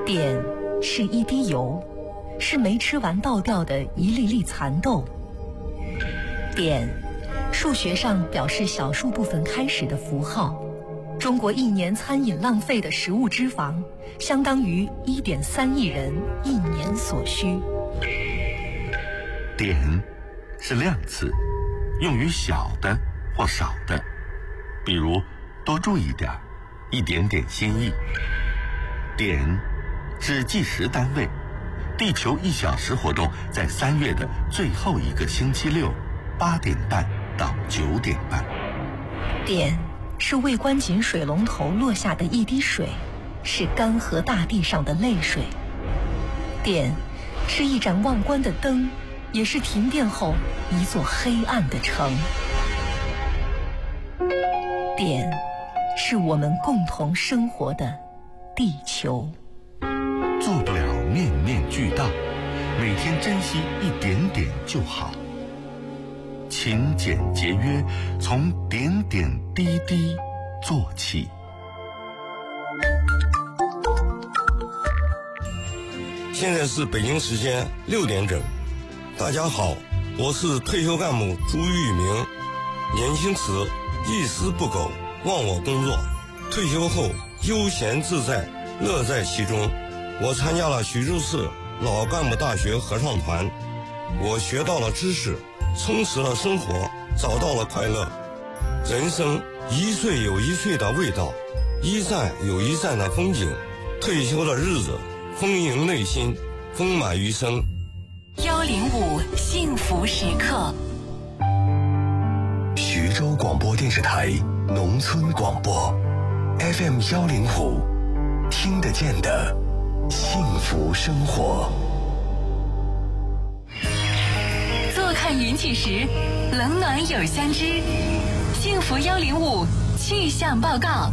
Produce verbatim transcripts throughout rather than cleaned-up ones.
碘是一滴油，是没吃完倒掉的一粒粒蚕豆。碘，数学上表示小数部分开始的符号。中国一年餐饮浪费的食物脂肪，相当于 一点三亿人一年所需。 碘是量词，用于小的或少的，比如多注意点，一点点心意。碘是计时单位，地球一小时活动在三月的最后一个星期六，八点半到九点半。 碘是未关紧水龙头落下的一滴水，是干涸大地上的泪水。碘是一盏忘关的灯，也是停电后一座黑暗的城。碘是我们共同生活的地球。 做不了面面俱到，每天珍惜一点点就好。勤俭节约，从点点滴滴做起。 现在是北京时间六点整。大家好，我是退休干部朱玉明。年轻时一丝不苟，忘我工作，退休后悠闲自在，乐在其中。我参加了徐州市老干部大学合唱团，我学到了知识，充实了生活，找到了快乐。人生一岁有一岁的味道，一站有一站的风景。退休的日子丰盈内心，丰满余生。 幺零五幸福时刻， 徐州广播电视台农村广播 F M 幺零五，听得见的幸福生活。 坐看云起时，冷暖有相知。幸福幺零五气象报告。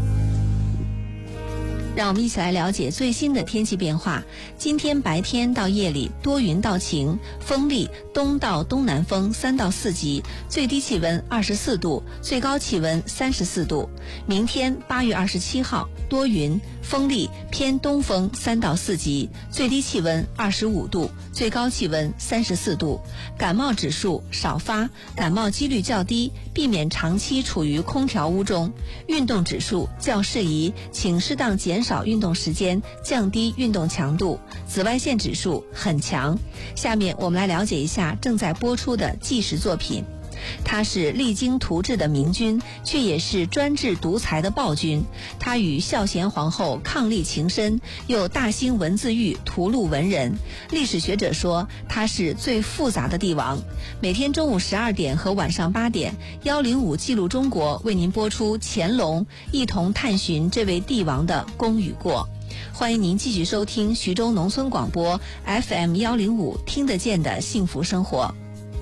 让我们一起来了解最新的天气变化。今天白天到夜里多云到晴，风力东到东南风三到四级，最低气温二十四度，最高气温三十四度。明天八月二十七号多云，风力偏东风三到四级，最低气温二十五度，最高气温三十四度。感冒指数少发，感冒几率较低，避免长期处于空调屋中。运动指数较适宜，请适当减少运动时间，降低运动强度。紫外线指数很强。下面我们来了解一下正在播出的纪实作品。他是励精图治的明君，却也是专制独裁的暴君。他与孝贤皇后伉俪情深，又大兴文字狱，屠戮文人。历史学者说他是最复杂的帝王。每天中午十二点和晚上八点，幺零五记录中国为您播出乾隆，一同探寻这位帝王的功与过。欢迎您继续收听徐州农村广播 F M 幺零五，听得见的幸福生活。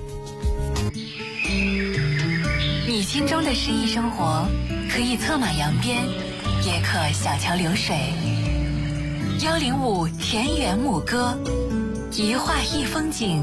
你心中的诗意生活，可以策马扬鞭，也可小桥流水。幺零五田园牧歌，一画一风景，